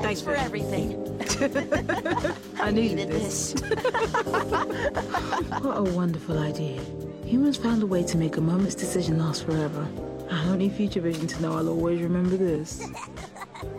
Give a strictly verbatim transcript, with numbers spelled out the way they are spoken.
Thanks for everything. I needed this. What a wonderful idea. Humans found a way to make a moment's decision last forever. I don't need future vision to know I'll always remember this.